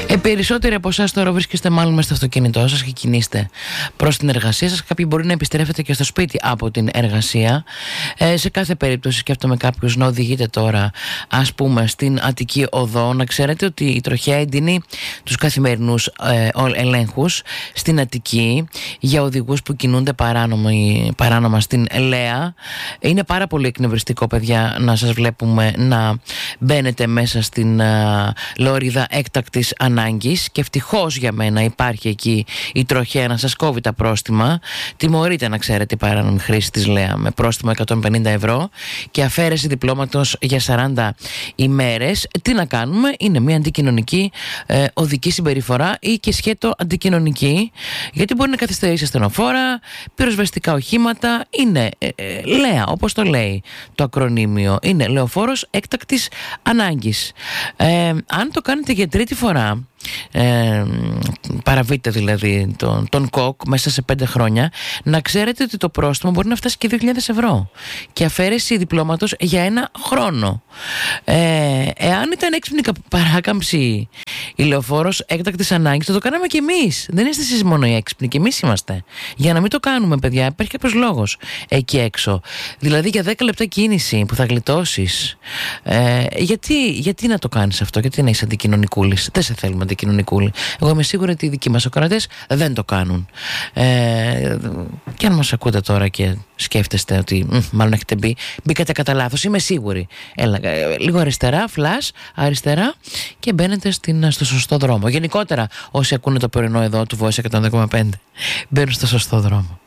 Περισσότεροι από εσάς τώρα βρίσκεστε μάλλον μέσα στο αυτοκίνητό σας και κινείστε προς την εργασία σας. Κάποιοι μπορεί να επιστρέφετε και στο σπίτι από την εργασία. Σε κάθε περίπτωση σκέφτομαι κάποιος να οδηγείτε τώρα, ας πούμε, στην Αττική Οδό. Να ξέρετε ότι η τροχέα εντείνει τους καθημερινούς ελέγχους στην Αττική για οδηγούς που κινούνται παράνομα στην Λέα. Είναι πάρα πολύ εκνευριστικό, παιδιά, να σας βλέπουμε να μπαίνετε μέσα στην λωρίδα έκτακτης ανάγκης, και ευτυχώς για μένα υπάρχει εκεί η τροχέα να σας κόβει τα πρόστιμα. Τιμωρείται, να ξέρετε, η παράνομη χρήση της Λέα με πρόστιμο 150 ευρώ και αφαίρεση διπλώματος για 40 ημέρες. Τι να κάνουμε, είναι μια αντικοινωνική οδική συμπεριφορά ή και σχέτο αντικοινωνική, γιατί μπορεί να καθυστερήσει ασθενοφόρα, πυροσβεστικά οχήματα. Είναι Λέα, όπως το λέει το ακρονίμιο, είναι λεωφόρος έκτακτης ανάγκης. Αν το κάνετε για τρίτη φορά, παραβείτε δηλαδή τον ΚΟΚ μέσα σε 5 χρόνια, να ξέρετε ότι το πρόστιμο μπορεί να φτάσει και 2.000 ευρώ και αφαίρεση διπλώματος για 1 χρόνο. Εάν ήταν έξυπνη παράκαμψη η λεωφόρος έκτακτης ανάγκης, θα το κάναμε κι εμείς. Δεν είστε εσείς μόνο οι έξυπνοι, κι εμείς είμαστε. Για να μην το κάνουμε, παιδιά, υπάρχει κάποιος λόγος εκεί έξω. Δηλαδή για 10 λεπτά κίνηση που θα γλιτώσεις, γιατί να το κάνεις αυτό, γιατί να είσαι αντικοινωνικούλης? Δεν σε θέλουμε αντικοινωνικούλη. Εγώ είμαι σίγουρη ότι οι δικοί μας ακροατές δεν το κάνουν. Και αν μας ακούτε τώρα και σκέφτεστε ότι μάλλον έχετε μπήκατε κατά λάθος, είμαι σίγουρη. Λίγο αριστερά, φλας, αριστερά και μπαίνετε στο σωστό δρόμο. Γενικότερα όσοι ακούνε το πρωινό εδώ του Voice 102,5 μπαίνουν στο σωστό δρόμο.